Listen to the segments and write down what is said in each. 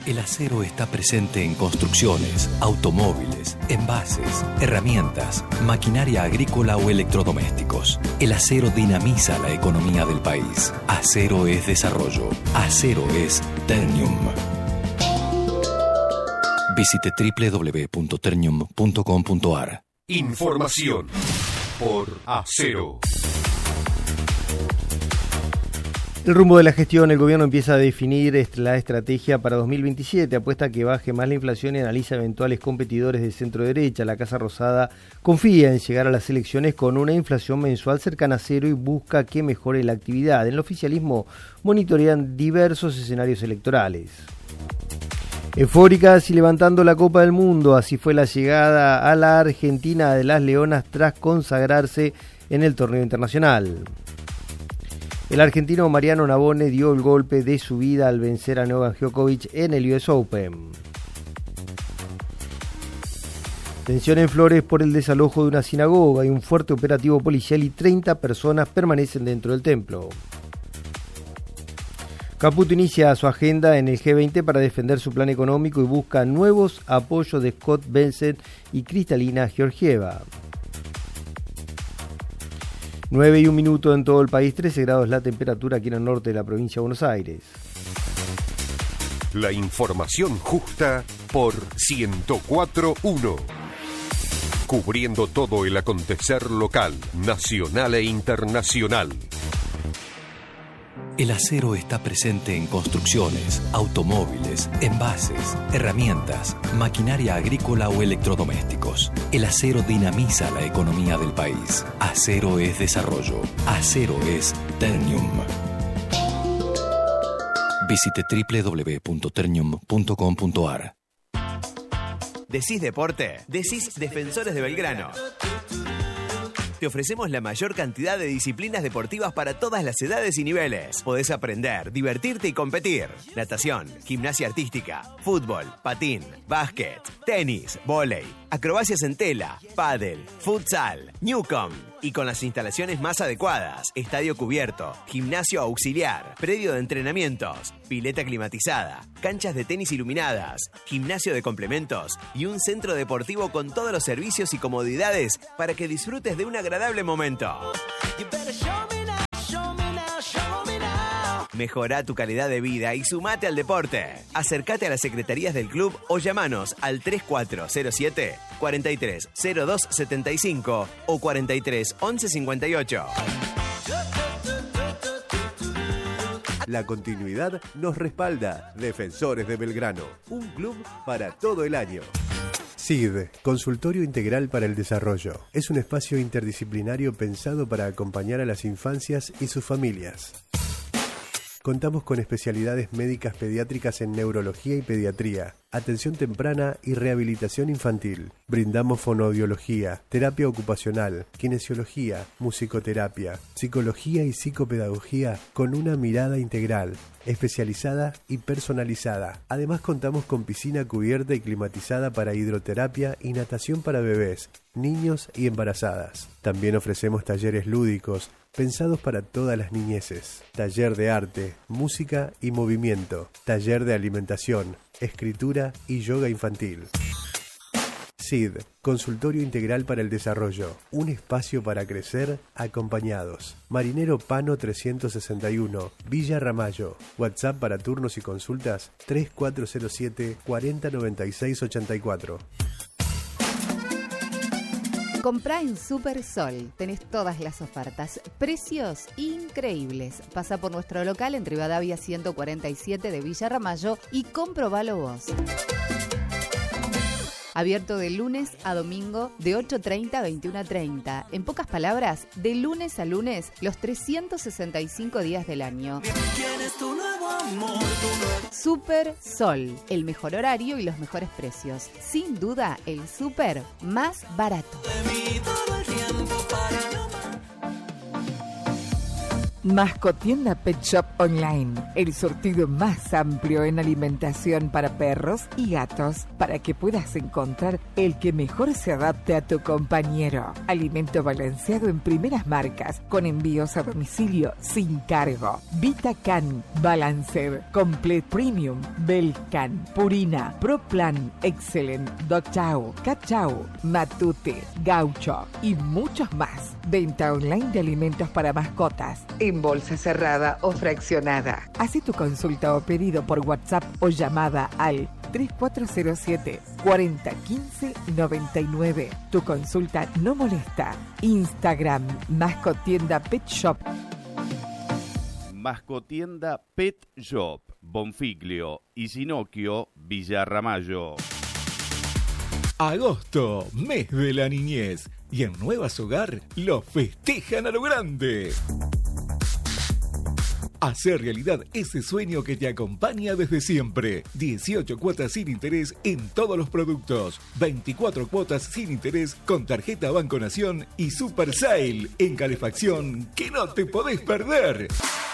El acero está presente en construcciones, automóviles, envases, herramientas, maquinaria agrícola o electrodomésticos. El acero dinamiza la economía del país. Acero es desarrollo. Acero es Ternium. Visite www.ternium.com.ar. Información por Acero. El rumbo de la gestión, el gobierno empieza a definir la estrategia para 2027, apuesta a que baje más la inflación y analiza eventuales competidores de centro derecha. La Casa Rosada confía en llegar a las elecciones con una inflación mensual cercana a cero y busca que mejore la actividad. En el oficialismo monitorean diversos escenarios electorales. Eufóricas y levantando la Copa del Mundo, así fue la llegada a la Argentina de las Leonas tras consagrarse en el torneo internacional. El argentino Mariano Navone dio el golpe de su vida al vencer a Novak Djokovic en el US Open. Tensión en Flores por el desalojo de una sinagoga y un fuerte operativo policial y 30 personas permanecen dentro del templo. Caputo inicia su agenda en el G20 para defender su plan económico y busca nuevos apoyos de Scott Bessent y Kristalina Georgieva. 9:01 en todo el país, 13 grados la temperatura aquí en el norte de la provincia de Buenos Aires. La información justa por 104.1. Cubriendo todo el acontecer local, nacional e internacional. El acero está presente en construcciones, automóviles, envases, herramientas, maquinaria agrícola o electrodomésticos. El acero dinamiza la economía del país. Acero es desarrollo. Acero es Ternium. Visite www.ternium.com.ar. Decís deporte, decís Defensores de Belgrano. Te ofrecemos la mayor cantidad de disciplinas deportivas para todas las edades y niveles. Podés aprender, divertirte y competir. Natación, gimnasia artística, fútbol, patín, básquet, tenis, vóley, acrobacias en tela, pádel, futsal, Newcom. Y con las instalaciones más adecuadas, estadio cubierto, gimnasio auxiliar, predio de entrenamientos, pileta climatizada, canchas de tenis iluminadas, gimnasio de complementos y un centro deportivo con todos los servicios y comodidades para que disfrutes de un agradable momento. Mejorá tu calidad de vida y sumate al deporte. Acércate a las secretarías del club o llamanos al 3407-430275 o 431158. La continuidad nos respalda. Defensores de Belgrano, un club para todo el año. CID, Consultorio Integral para el Desarrollo. Es un espacio interdisciplinario pensado para acompañar a las infancias y sus familias. Contamos con especialidades médicas pediátricas en neurología y pediatría, atención temprana y rehabilitación infantil. Brindamos fonoaudiología, terapia ocupacional, kinesiología, musicoterapia, psicología y psicopedagogía con una mirada integral, especializada y personalizada. Además contamos con piscina cubierta y climatizada para hidroterapia y natación para bebés, niños y embarazadas. También ofrecemos talleres lúdicos, pensados para todas las niñeces. Taller de arte, música y movimiento. Taller de alimentación, escritura y yoga infantil. CID, Consultorio Integral para el Desarrollo. Un espacio para crecer acompañados. Marinero Pano 361, Villa Ramallo. WhatsApp para turnos y consultas 3407 4096 84. Comprá en Super Sol, tenés todas las ofertas, precios increíbles. Pasa por nuestro local en Rivadavia 147 de Villa Ramallo y comprobalo vos. Abierto de lunes a domingo de 8:30 a 21:30. En pocas palabras, de lunes a lunes, los 365 días del año. Super Sol, el mejor horario y los mejores precios. Sin duda, el súper más barato. Mascotienda Pet Shop Online, el surtido más amplio en alimentación para perros y gatos, para que puedas encontrar el que mejor se adapte a tu compañero. Alimento balanceado en primeras marcas, con envíos a domicilio sin cargo. VitaCan, Balanced, Complete Premium, Belcan, Purina, ProPlan, Excellent, Dog Chow, Cat Chow, Matute, Gaucho y muchos más. Venta online de alimentos para mascotas, en bolsa cerrada o fraccionada. Haz tu consulta o pedido por WhatsApp o llamada al 3407 4015 99. Tu consulta no molesta. Instagram, Mascotienda Pet Shop. Mascotienda Pet Shop, Bonfiglio y Sinocchio, Villa Ramallo. Agosto, mes de la niñez. Y en Nuevas Hogar lo festejan a lo grande. Hacer realidad ese sueño que te acompaña desde siempre. 18 cuotas sin interés en todos los productos. 24 cuotas sin interés con tarjeta Banco Nación y Super Sale en calefacción que no te podés perder.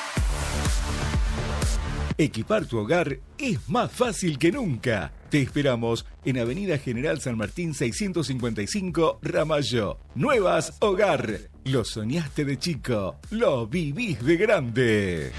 Equipar tu hogar es más fácil que nunca. Te esperamos en Avenida General San Martín 655, Ramallo. Nuevas Hogar. Lo soñaste de chico, lo vivís de grande.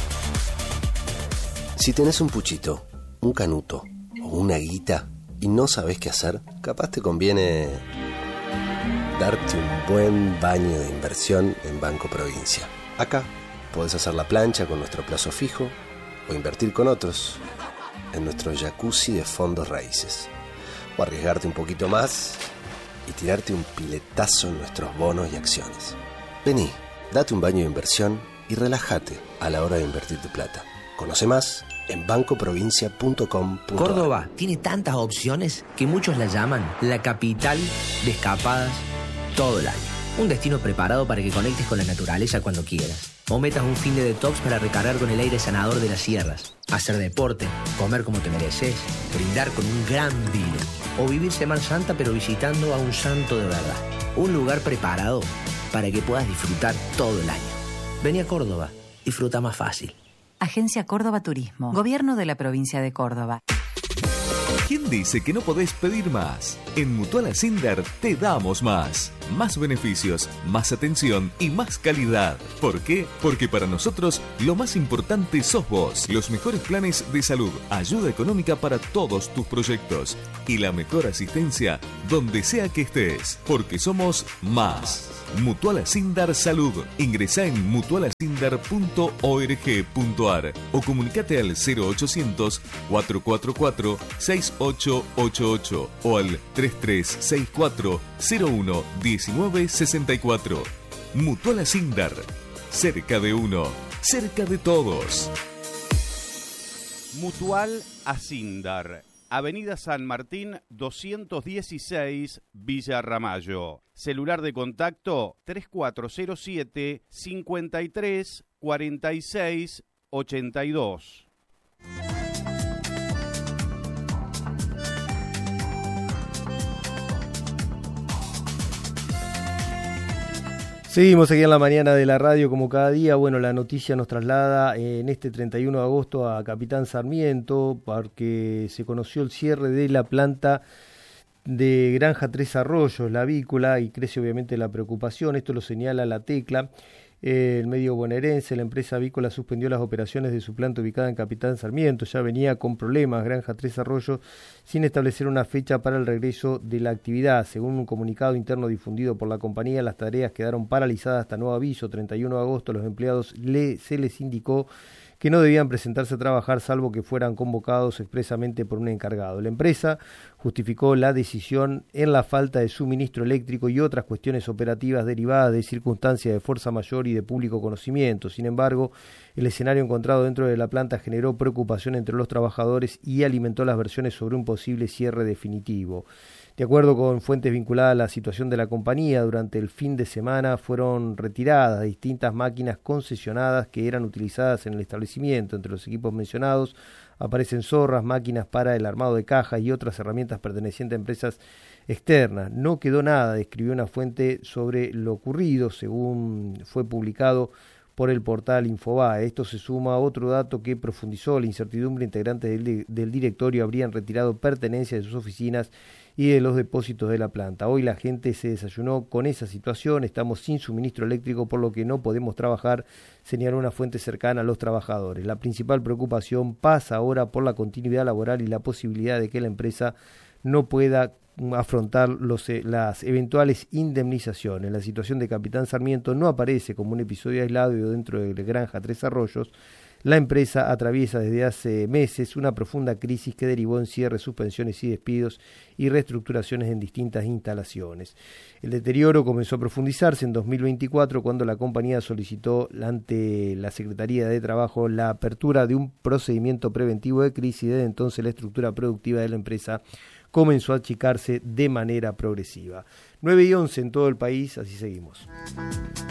Si tenés un puchito, un canuto o una guita y no sabés qué hacer, capaz te conviene darte un buen baño de inversión en Banco Provincia. Acá podés hacer la plancha con nuestro plazo fijo o invertir con otros en nuestro jacuzzi de fondos raíces, o arriesgarte un poquito más y tirarte un piletazo en nuestros bonos y acciones. Vení, date un baño de inversión y relájate a la hora de invertir tu plata. Conoce más en bancoprovincia.com.ar. Córdoba tiene tantas opciones que muchos la llaman la capital de escapadas todo el año. Un destino preparado para que conectes con la naturaleza cuando quieras. O metas un fin de detox para recargar con el aire sanador de las sierras. Hacer deporte, comer como te mereces, brindar con un gran vino. O vivir Semana Santa pero visitando a un santo de verdad. Un lugar preparado para que puedas disfrutar todo el año. Vení a Córdoba, disfruta más fácil. Agencia Córdoba Turismo. Gobierno de la provincia de Córdoba. ¿Quién dice que no podés pedir más? En Mutual Ascender te damos más. Más beneficios, más atención y más calidad. ¿Por qué? Porque para nosotros lo más importante sos vos. Los mejores planes de salud, ayuda económica para todos tus proyectos y la mejor asistencia donde sea que estés. Porque somos más. Mutual Ascender Salud. Ingresá en mutualascender.org.ar o comunicate al 0800 444 6888 o al 3364 01 1964. Mutual Ascender. Cerca de uno, cerca de todos. Mutual Ascender, Avenida San Martín 216, Villa Ramallo. Celular de contacto 3407 53 46 82. Seguimos aquí en la mañana de la radio como cada día. Bueno, la noticia nos traslada en este 31 de agosto a Capitán Sarmiento porque se conoció el cierre de la planta de Granja Tres Arroyos, la avícola, y crece obviamente la preocupación. Esto lo señala La Tecla. El medio bonaerense, la empresa avícola suspendió las operaciones de su planta ubicada en Capitán Sarmiento. Ya venía con problemas Granja Tres Arroyos sin establecer una fecha para el regreso de la actividad. Según un comunicado interno difundido por la compañía, las tareas quedaron paralizadas hasta nuevo aviso. 31 de agosto los empleados se les indicó que no debían presentarse a trabajar salvo que fueran convocados expresamente por un encargado. La empresa justificó la decisión en la falta de suministro eléctrico y otras cuestiones operativas derivadas de circunstancias de fuerza mayor y de público conocimiento. Sin embargo, el escenario encontrado dentro de la planta generó preocupación entre los trabajadores y alimentó las versiones sobre un posible cierre definitivo. De acuerdo con fuentes vinculadas a la situación de la compañía, durante el fin de semana fueron retiradas distintas máquinas concesionadas que eran utilizadas en el establecimiento. Entre los equipos mencionados aparecen zorras, máquinas para el armado de cajas y otras herramientas pertenecientes a empresas externas. No quedó nada, describió una fuente sobre lo ocurrido, según fue publicado por el portal Infobae. Esto se suma a otro dato que profundizó la incertidumbre. Integrantes del directorio habrían retirado pertenencias de sus oficinas y de los depósitos de la planta. Hoy la gente se desayunó con esa situación. Estamos sin suministro eléctrico, por lo que no podemos trabajar, señaló una fuente cercana a los trabajadores. La principal preocupación pasa ahora por la continuidad laboral y la posibilidad de que la empresa no pueda afrontar las eventuales indemnizaciones. La situación de Capitán Sarmiento no aparece como un episodio aislado dentro de Granja Tres Arroyos. La empresa atraviesa desde hace meses una profunda crisis que derivó en cierres, suspensiones y despidos y reestructuraciones en distintas instalaciones. El deterioro comenzó a profundizarse en 2024 cuando la compañía solicitó ante la Secretaría de Trabajo la apertura de un procedimiento preventivo de crisis. Desde entonces la estructura productiva de la empresa comenzó a achicarse de manera progresiva. 9:11 en todo el país, así seguimos.